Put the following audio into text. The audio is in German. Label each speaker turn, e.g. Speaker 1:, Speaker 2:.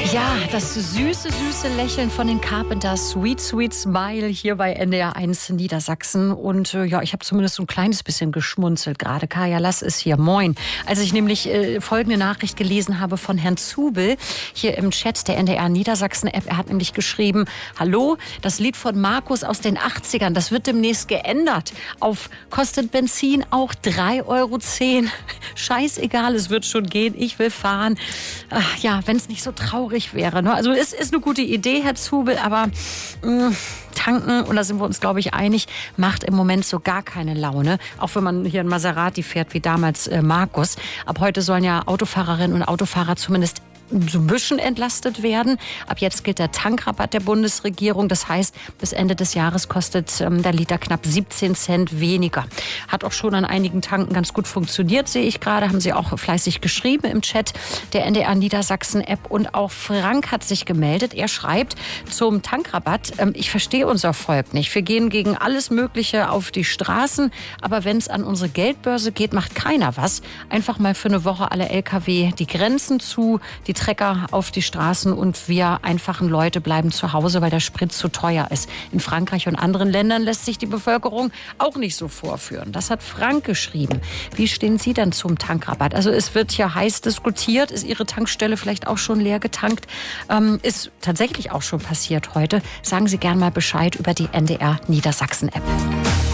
Speaker 1: Ja, das süße Lächeln von den Carpenters, Sweet, Sweet Smile hier bei NDR 1 Niedersachsen. Und ich habe zumindest so ein kleines bisschen geschmunzelt gerade. Kaya Lass ist hier, moin. Als ich nämlich folgende Nachricht gelesen habe von Herrn Zubel hier im Chat der NDR Niedersachsen-App. Er hat nämlich geschrieben, hallo, das Lied von Markus aus den 80ern, das wird demnächst geändert. Kostet Benzin auch 3,10 €. Scheißegal, es wird schon gehen, ich will fahren. Ach, ja, wenn es nicht so traurig wäre. Ne? Also es ist eine gute Idee, Herr Zubel, aber tanken, und da sind wir uns, glaube ich, einig, macht im Moment so gar keine Laune. Auch wenn man hier ein Maserati fährt, wie damals Markus. Ab heute sollen ja Autofahrerinnen und Autofahrer zumindest so ein bisschen entlastet werden. Ab jetzt gilt der Tankrabatt der Bundesregierung. Das heißt, bis Ende des Jahres kostet der Liter knapp 17 Cent weniger. Hat auch schon an einigen Tanken ganz gut funktioniert, sehe ich gerade. Haben Sie auch fleißig geschrieben im Chat der NDR Niedersachsen-App. Und auch Frank hat sich gemeldet. Er schreibt zum Tankrabatt, ich verstehe unser Volk nicht. Wir gehen gegen alles Mögliche auf die Straßen. Aber wenn es an unsere Geldbörse geht, macht keiner was. Einfach mal für eine Woche alle LKW die Grenzen zu, die Trecker auf die Straßen, und wir einfachen Leute bleiben zu Hause, weil der Sprit zu teuer ist. In Frankreich und anderen Ländern lässt sich die Bevölkerung auch nicht so vorführen. Das hat Frank geschrieben. Wie stehen Sie denn zum Tankrabatt? Also es wird ja heiß diskutiert. Ist Ihre Tankstelle vielleicht auch schon leer getankt? Ist tatsächlich auch schon passiert heute. Sagen Sie gern mal Bescheid über die NDR Niedersachsen-App.